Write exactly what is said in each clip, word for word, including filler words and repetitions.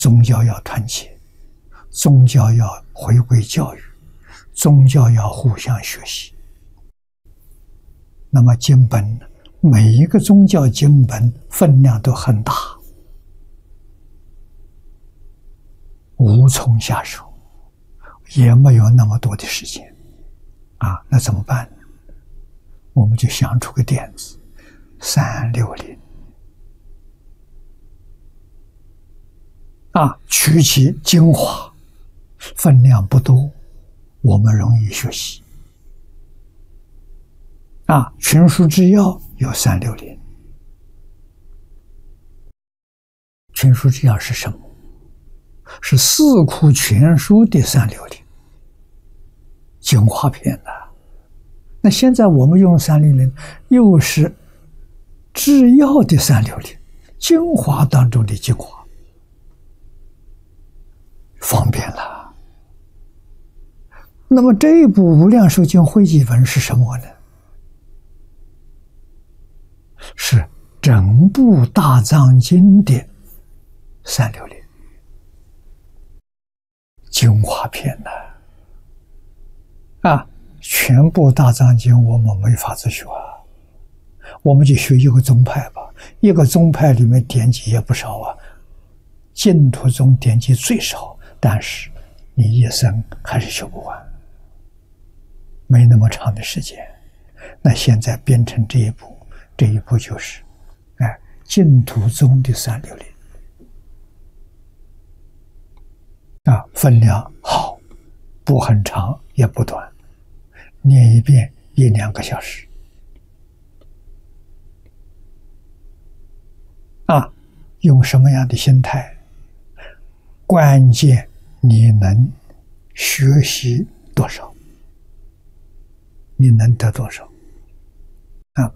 宗教要团结，宗教要回归教育，宗教要互相学习。那么经本，每一个宗教经本分量都很大，无从下手，也没有那么多的时间啊，那怎么办呢？我们就想出个点子，三六零啊，取其精华，分量不多，我们容易学习啊。群书治要有三六零，群书治要是什么？是四库全书的三六零精华篇的。那现在我们用三六零，又是制药的三六零，精华当中的精华，方便了。那么这一部《无量寿经汇集本》是什么呢？是整部大藏经的三六零精华篇呢。啊，全部大藏经我们没法子学啊，我们就学一个宗派吧。一个宗派里面典籍也不少啊，净土宗典籍最少，但是你一生还是学不完，没那么长的时间。那现在变成这一步，这一步就是哎，净土宗的三六零啊，分量好，不很长也不短，念一遍一两个小时啊。用什么样的心态？关键你能学习多少，你能得多少啊？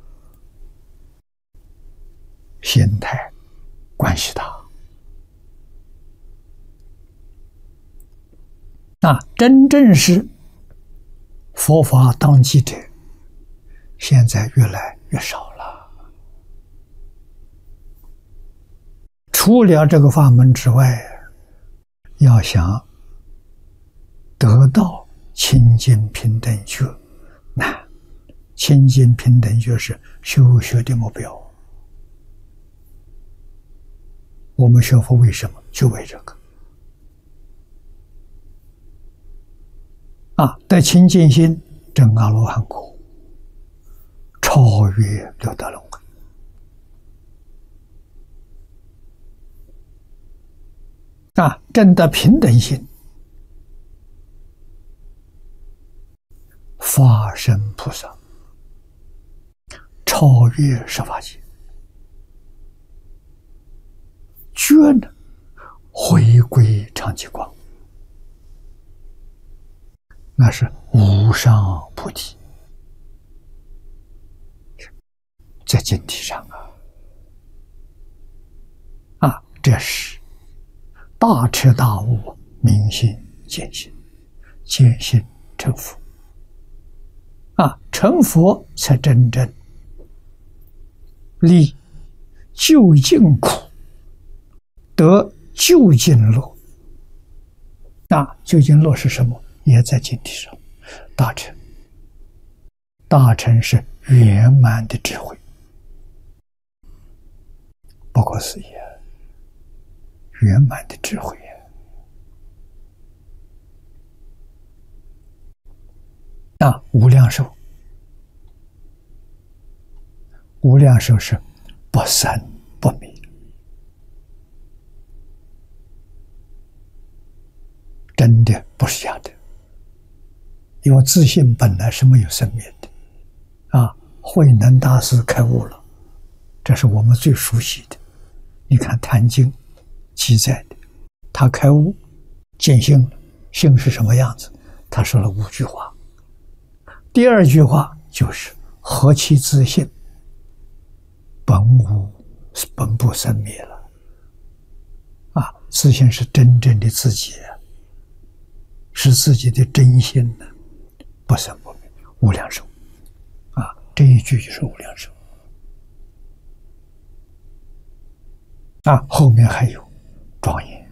心态关系大啊！真正是佛法当机者，现在越来越少了。除了这个法门之外，要想得到清净平等觉难。清净平等觉是修学的目标。我们学佛为什么？就为这个啊！得清净心，证阿罗汉果，超越六道轮回。啊，证得平等心，法身菩萨，超越十法界，觉呢，回归常寂光，那是无上菩提，在经体上啊，啊，这是大彻大悟，明心见性，见性成佛啊，成佛才真正离究竟苦，得究竟乐。那究竟乐是什么？也在经体上。大乘，大乘是圆满的智慧，不可思议，圆满的智慧啊！无量寿，无量寿是不生不灭，真的不是假的。因为自信本来是没有生灭的啊！慧能大师开悟了，这是我们最熟悉的。你看《坛经》记载的，他开悟见性了，性是什么样子？他说了五句话。第二句话就是何其自性，本无本不生灭了啊！自性是真正的自己，是自己的真心呢，不生不灭，无量寿啊！这一句就是无量寿啊！后面还有庄严